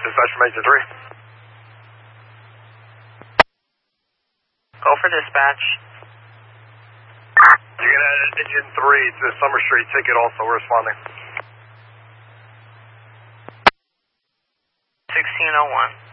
dispatch from engine 3. Go for dispatch. You can add engine 3 to the Summer Street ticket also, we're responding. 1601.